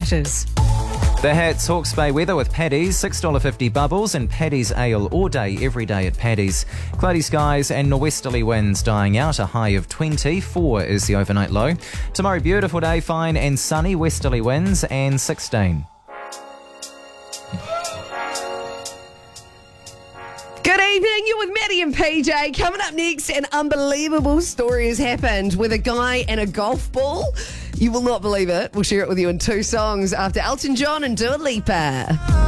Butters. The Hats Hawke's Bay weather with Paddy's, $6.50 bubbles and Paddy's ale all day, every day at Paddy's. Cloudy skies and norwesterly winds dying out, a high of 24 is the overnight low. Tomorrow, beautiful day, fine and sunny, westerly winds and 16. Good evening, you're with Maddie and PJ. Coming up next, an unbelievable story has happened with a guy and a golf ball. You will not believe it. We'll share it with you in 2 songs after Elton John and Dua Lipa.